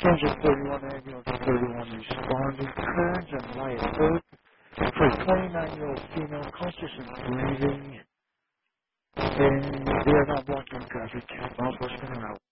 Engine 31 ambulance 31 responding. Current and light hope for a 29-year-old female conscious and breathing. And they are not blocking traffic. Law enforcement are out.